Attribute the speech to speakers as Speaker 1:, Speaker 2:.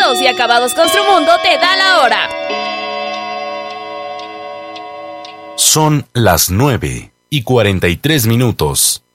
Speaker 1: Arreglos y Acabados Construmundo te da la hora.
Speaker 2: Son las 9:43.